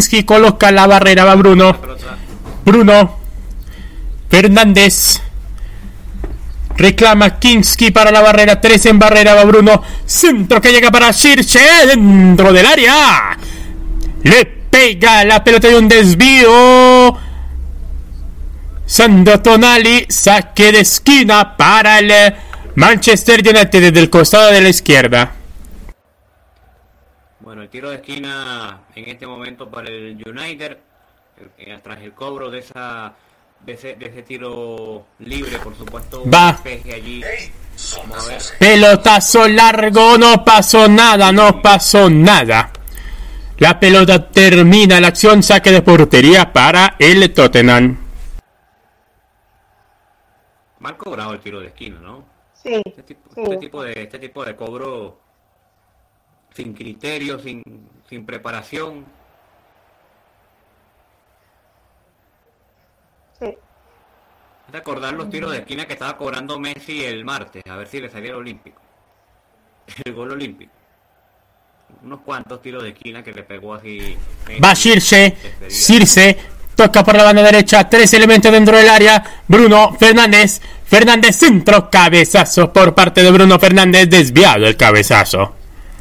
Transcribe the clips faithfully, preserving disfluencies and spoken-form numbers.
Kinski coloca la barrera, va Bruno. Bruno Fernández reclama Kinski para la barrera, tres en barrera, va Bruno. Centro que llega para Shirche dentro del área. Le pega la pelota de un desvío. Sandro Tonali, saque de esquina para el Manchester United desde el costado de la izquierda. Bueno, el tiro de esquina en este momento para el United, tras el cobro de esa de ese, de ese tiro libre, por supuesto. Va. Allí. Vamos a ver. Pelotazo largo, no pasó nada, no pasó nada. La pelota termina la acción, saque de portería para el Tottenham. Mal cobrado el tiro de esquina, ¿no? Sí. Este tipo, sí. este tipo de este tipo de cobro sin criterio, sin sin preparación. Sí. Recordar los tiros de esquina que estaba cobrando Messi el martes, a ver si le salía el olímpico. El gol olímpico. Unos cuantos tiros de esquina que le pegó así. Va Circe, Circe, toca por la banda derecha, tres elementos dentro del área. Bruno Fernández, Fernández centro, cabezazo por parte de Bruno Fernández, desviado el cabezazo.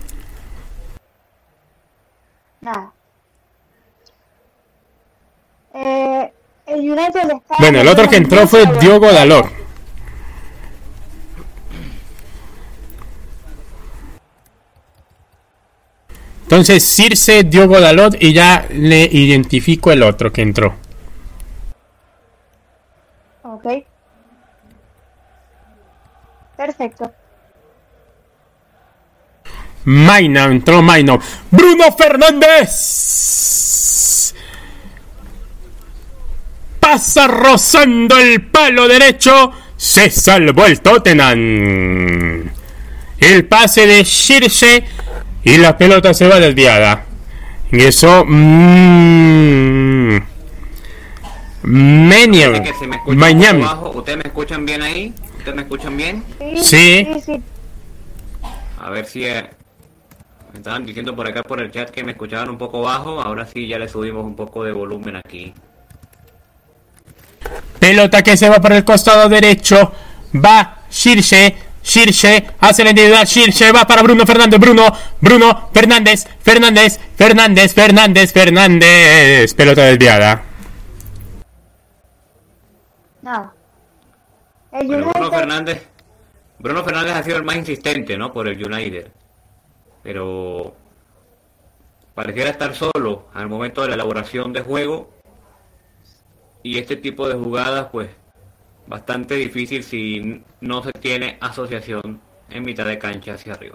Nada. Eh, el United está... Bueno, el otro que entró fue Diogo Dalot. Entonces Circe, Diogo Dalot y ya le identifico el otro que entró. Ok. Perfecto. Maina, entró Maino. Bruno Fernández. Pasa rozando el palo derecho. Se salvó el Tottenham. El pase de Circe. Y la pelota se va desviada. Ingresó. Mmm, Menion. Mañana. ¿Ustedes me escuchan bien ahí? ¿Ustedes me escuchan bien? Sí. Sí. sí, sí. A ver si eh, me estaban diciendo por acá por el chat que me escuchaban un poco bajo. Ahora sí ya le subimos un poco de volumen aquí. Pelota que se va por el costado derecho. Va Circe. Circe hace la individual. Circe va para Bruno Fernández. Bruno, Bruno Fernández, Fernández, Fernández, Fernández, Fernández. Pelota desviada. Nada. El Bueno, United... Bruno Fernández, Bruno Fernández ha sido el más insistente, ¿no? Por el United. Pero pareciera estar solo al momento de la elaboración de juego. Y este tipo de jugadas, pues, bastante difícil si no se tiene asociación en mitad de cancha hacia arriba.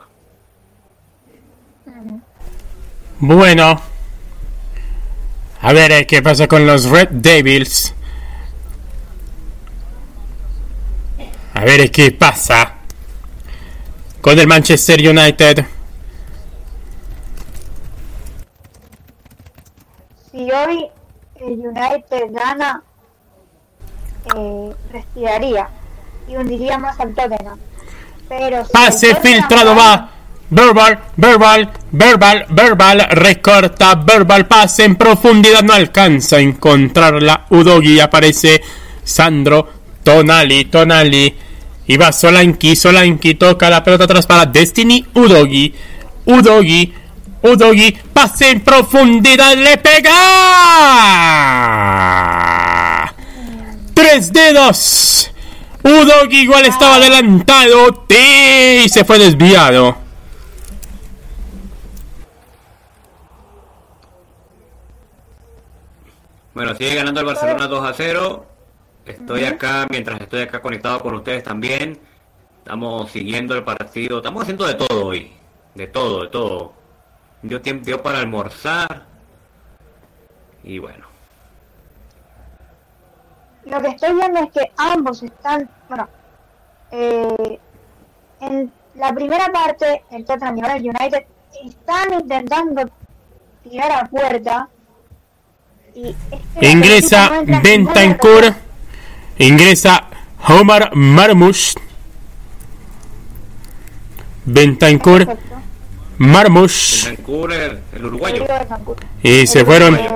Bueno, a ver eh, qué pasa con los Red Devils. A ver eh, qué pasa con el Manchester United. Si hoy el United gana, eh, respiraría y hundiría más al Tottenham. Pero si Pase filtrado va. Verbal, verbal, verbal, verbal. Recorta, verbal. Pase en profundidad. No alcanza a encontrarla. Udogi, aparece Sandro Tonali, Tonali. Y va Solanki, Solanki. Toca la pelota atrás para Destiny. Udogi, Udogi, Udogi. Pase en profundidad. Le pega. Tres dedos. Udogi igual estaba adelantado. Y se fue desviado. Bueno, sigue ganando el Barcelona dos a cero. Estoy acá, mientras estoy acá conectado con ustedes también. Estamos siguiendo el partido. Estamos haciendo de todo hoy. De todo, de todo. Dio tiempo dio para almorzar. Y bueno. Lo que estoy viendo es que ambos están, bueno, eh, en la primera parte, el Tottenham y ahora el United están intentando tirar a puerta. Y este Ingresa no entra Bentancur. ninguna. Ingresa Omar Marmoush. Bentancur, Perfecto. Marmoush. Vancouver, el uruguayo. Rodrigo de Bentancur. Y se fueron